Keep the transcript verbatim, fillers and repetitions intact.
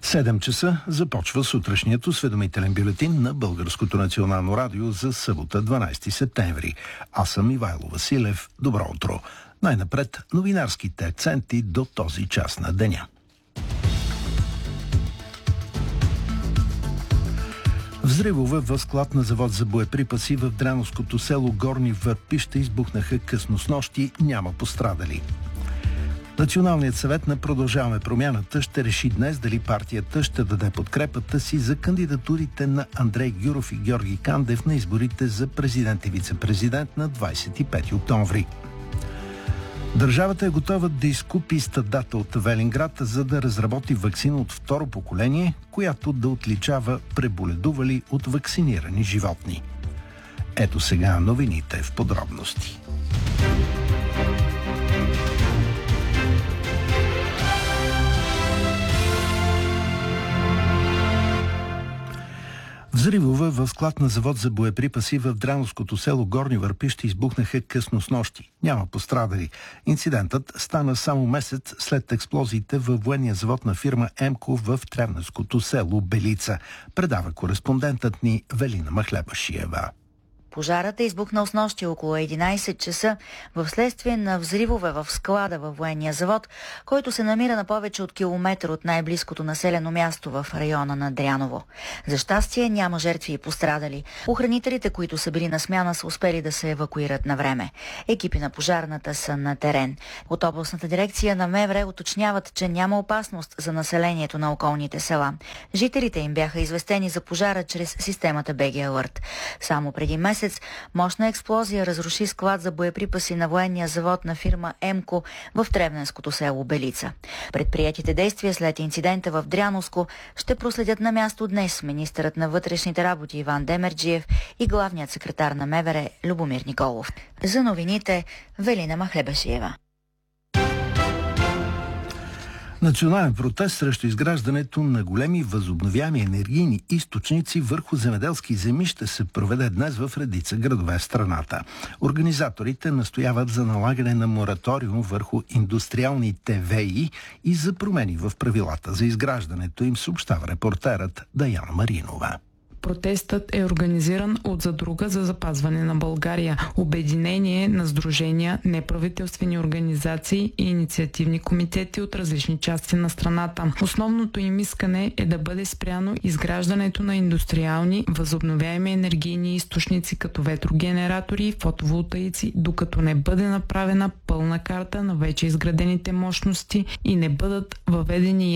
седем часа започва сутрешният осведомителен бюлетин на Българското национално радио за събота, дванайсети септември. Аз съм Ивайло Василев. Добро утро. Най-напред новинарските акценти до този час на деня. Взривове в склад на завод за боеприпаси в Дряновското село Горни Върпища избухнаха късно снощи, няма пострадали. Националният съвет на Продължаваме промяната ще реши днес дали партията ще даде подкрепата си за кандидатурите на Андрей Гюров и Георги Кандев на изборите за президент и вице-президент на двайсет и пети октомври. Държавата е готова да изкупи стадата от Велинград, за да разработи ваксина от второ поколение, която да отличава преболедували от вакцинирани животни. Ето сега новините в подробности. Взривове в склад на завод за боеприпаси в Дряновското село Горни Върпища избухнаха късно снощи. Няма пострадали. Инцидентът стана само месец след експлозиите във военния завод на фирма ЕМКО в Тревненското село Белица. Предава кореспондентът ни Велина Махлебашиева. Пожарът е избухнал снощи около единайсет часа в следствие на взривове в склада във военния завод, който се намира на повече от километър от най-близкото населено място в района на Дряново. За щастие няма жертви и пострадали. Охранителите, които са били на смяна, са успели да се евакуират на време. Екипи на пожарната са на терен. От областната дирекция на МВР уточняват, че няма опасност за населението на околните села. Жителите им бяха известени за пожара чрез системата би джи Alert. Само преди месец мощна експлозия разруши склад за боеприпаси на военния завод на фирма ЕМКО в Тревненското село Белица. Предприятите действия след инцидента в Дряновско ще проследят на място днес министърът на вътрешните работи Иван Демерджиев и главният секретар на МВР Любомир Николов. За новините Велина Махлебашиева. Национален протест срещу изграждането на големи възобновяеми енергийни източници върху земеделски земи ще се проведе днес в редица градове в страната. Организаторите настояват за налагане на мораториум върху индустриалните ВЕИ и за промени в правилата за изграждането им, съобщава репортерът Даяна Маринова. Протестът е организиран от Задруга за запазване на България, обединение на сдружения, неправителствени организации и инициативни комитети от различни части на страната. Основното им искане е да бъде спряно изграждането на индустриални, възобновяеми енергийни източници като ветрогенератори и фотоволтаици, докато не бъде направена пълна карта на вече изградените мощности и не бъдат въведени